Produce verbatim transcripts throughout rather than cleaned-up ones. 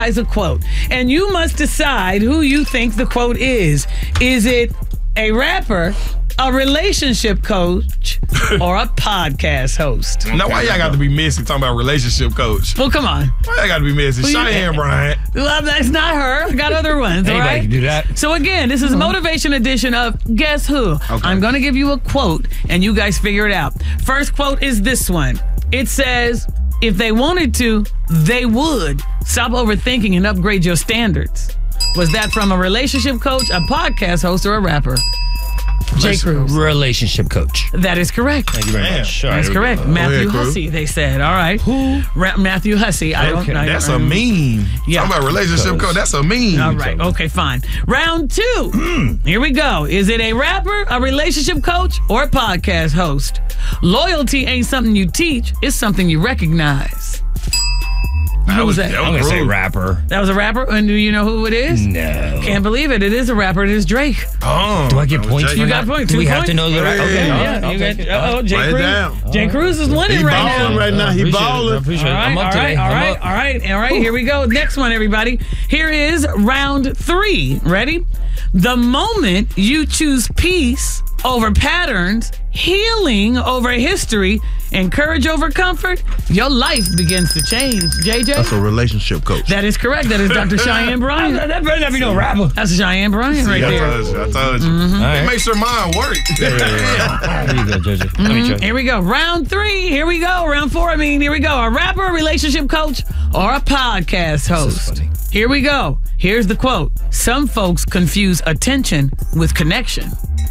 is a quote, and you must decide who you think the quote is. Is it a rapper, a relationship coach, or a podcast host? Now, why y'all got to be messy talking about relationship coach? Well, come on. Why y'all got to be messy? Well, Cheyenne you, Bryant. Well, that's not her. I got other ones, all Anybody right? can do that. So again, this is a motivation edition of Guess Who? Okay. I'm going to give you a quote, and you guys figure it out. First quote is this one. It says, if they wanted to, they would. Stop overthinking and upgrade your standards. Was that from a relationship coach, a podcast host, or a rapper? Jay Cruz. Relationship coach. That is correct. Thank you very Man. much. All That's right, correct. here we go. Matthew ahead, Cruz. Hussey, they said. All right. Who? Ra- Matthew Hussey. I don't Okay, know. That's a meme. Yeah. Talking about relationship coach. That's a meme. All right. Okay, fine. Round two. Here we go. Is it a rapper, a relationship coach, or a podcast host? Loyalty ain't something you teach. It's something you recognize. Who was that? I'm going to say rapper. That was a rapper. And do you know who it is? No. Can't believe it. It is a rapper. It is Drake. Oh, Do I get that was points Jay. for You that? got points. Do Two we have points? to know the rapper? Okay, Yeah, all Yeah, right, I'll you take got, it. uh-oh, Jay Write it Cruz. down. Jay Cruz is winning He right balling now. right now. He Appreciate it. I balling. appreciate it. All right, I'm all up right, today. all I'm right, up. all right, all right. Here we go. Next one, everybody. Here is round three. Ready? The moment you choose peace over patterns, healing over history, and courage over comfort, your life begins to change. J J? That's a relationship coach. That is correct. That is Doctor Cheyenne Bryant. That better not be no rapper. That's Cheyenne Bryant right I there. told you. I told you. All It right. makes your mind work. There you go, J J. Let me try. Here we go. Round three. Here we go. Round four. I mean, here we go. A rapper, a relationship coach, or a podcast host. funny. Here we go. Here's the quote. Some folks confuse attention with connection.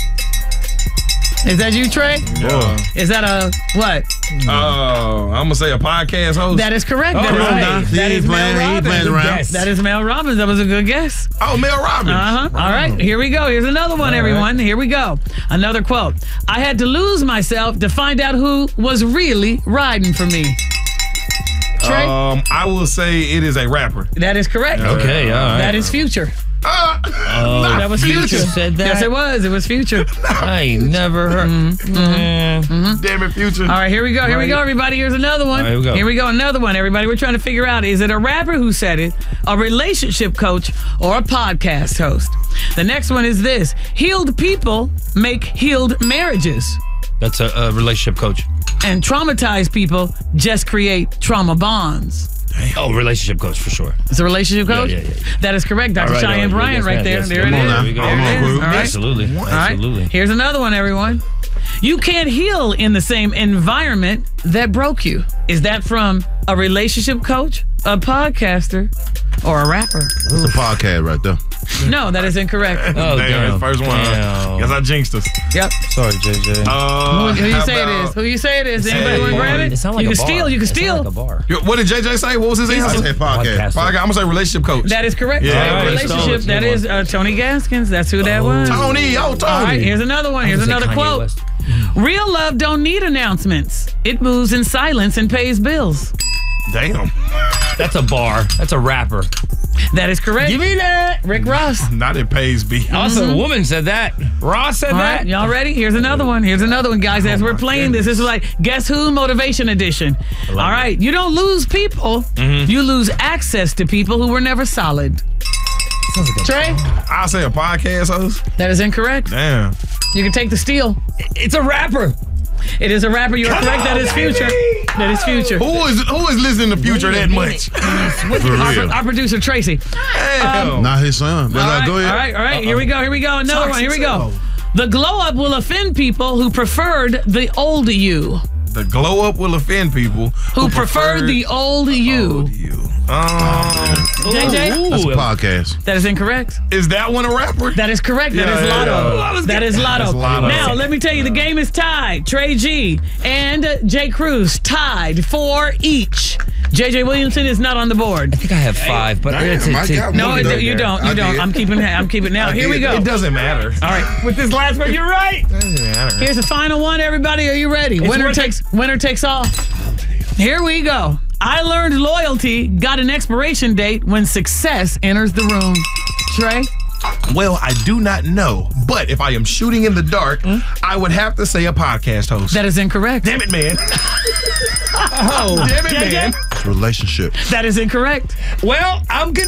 Is that you, Trey? Yeah. Is that a what? Oh, I'm gonna say a podcast host. That is correct. Oh, that is come on right. now. He That ain't is Mel playing. He ain't Robbins. playing around. Yes. That is Mel Robbins. That was a good guess. oh, Mel Robbins. Uh-huh. All right, here we go. Here's another one, everyone. Here we go. Another quote. I had to lose myself to find out who was really riding for me. Trey? Um, I will say it is a rapper. That is correct. Okay, all right. That is Future. Uh, Oh, That was Future Future. said that? Yes, it was. It was Future. I ain't never heard. Mm. damn it, Future. All right, here we go. Here we go, everybody. Here's another one. All right, here we go. Here we go. Another one, everybody. We're trying to figure out, is it a rapper who said it, a relationship coach, or a podcast host? The next one is this. Healed people make healed marriages. That's a, a relationship coach. And traumatized people just create trauma bonds. Oh, relationship coach for sure. It's a relationship coach? yeah, yeah. That is correct. Doctor All right, Cheyenne all right, Bryant yes, right ma'am, there. yes. There Come it on is. now. There we go. There Come it on, is. Cruz. All right. Absolutely. All right. Absolutely. Here's another one, everyone. You can't heal in the same environment that broke you. Is that from a relationship coach, a podcaster, or a rapper? That's a podcast right there. No, that is incorrect. Oh, damn, damn. it's first one. Damn. Guess I jinxed us. Yep. Sorry, J J. Uh, Who, who you how say about- it is? Who you say it is? Anybody Hey, want to grab it? It sounds like you a can bar. steal. You can It sounds steal. like a bar. Yo, What did J J say? What was his I answer? said podcast. Podcast. I'm gonna say relationship coach. That is correct. Yeah, All right, okay, relationship. Stones, That good is uh, Tony Gaskins. That's who that was. Tony, oh Tony. All right, here's another one. Here's I was gonna another say Kanye quote. West. Real love don't need announcements. It moves in silence and pays bills. Damn. That's a bar. That's a rapper. That is correct. Give me that. Rick Ross. Not it pays B. Also, a woman said that. Ross said All that. right, y'all ready? Here's another one. Here's another one, guys. As we're playing this, this is like Guess Who Motivation Edition. All right, you don't lose people. You lose access to people who were never solid. Trey, I'll say a podcast host. that is incorrect. Damn. You can take the steal. It's a rapper. It is a rapper. You are correct. That is Future. That is Future. Who is who is listening to Future that much? For Our, real. our producer Tracy. Damn. Not his son. But All like, right, go ahead. all right, all right. Here we go. Here we go. Another one. Here we go. Toxic The glow up will offend people who preferred the old you. The glow up will offend people Who, preferred the old you. old you. Um, J J? That's a Ooh. podcast. That is incorrect. is that one a rapper? That is correct. That Yeah, is yeah, Lotto. yeah. That is Lotto. That's Lotto. Now, let me tell you, the game is tied. Trey G and Jay Cruz tied for each. J J Williamson is not on the board. I think I have five, but Damn, it's, I it's, got No, one it, though. you don't. You I don't. did. I'm keeping. I'm keeping. Now, I here we did. go. It doesn't matter. All right. With this last one, you're right. It doesn't matter. Here's the final one, everybody. Are you ready? Winner worth takes winner takes all. Here we go. I learned loyalty got an expiration date when success enters the room. Trey? Well, I do not know, but if I am shooting in the dark, I would have to say a podcast host. That is incorrect. Damn it, man. Oh, Damn it, J J? man. Relationship. That is incorrect. Well, I'm gonna